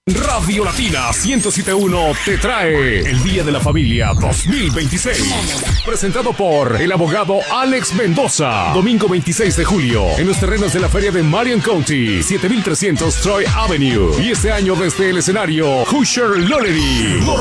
Radio Latina 107.1 te trae el Día de la Familia 2026. Presentado por el abogado Alex Mendoza. Domingo 26 de julio en los terrenos de la feria de Marion County, 7300 Troy Avenue. Y este año desde el escenario Usher Lonery.